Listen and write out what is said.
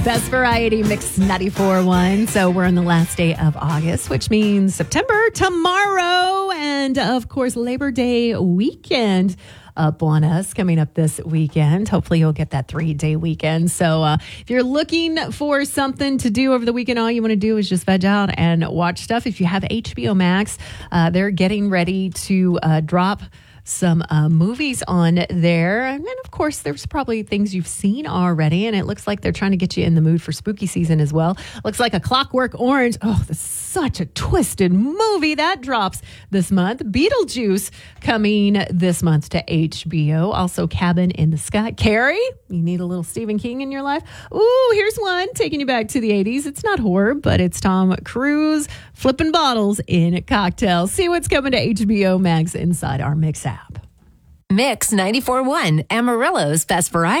Best Variety Mix 94.1. So we're on the last day of August, which means September tomorrow. And of course, Labor Day weekend up on us coming up this weekend. Hopefully you'll get that 3-day weekend. So if you're looking for something to do over the weekend, all you want to do is just veg out and watch stuff. If you have HBO Max, they're getting ready to drop some movies on there. And then, of course, there's probably things you've seen already. And it looks like they're trying to get you in the mood for spooky season as well. Looks like A Clockwork Orange. Oh, that's such a twisted movie. That drops this month. Beetlejuice coming this month to HBO. Also, Cabin in the Sky. Carrie, you need a little Stephen King in your life? Ooh, here's one taking you back to the 80s. It's not horror, but it's Tom Cruise flipping bottles in cocktails. See what's coming to HBO Max inside our Mix app. Mix 94.1, Amarillo's Best Variety.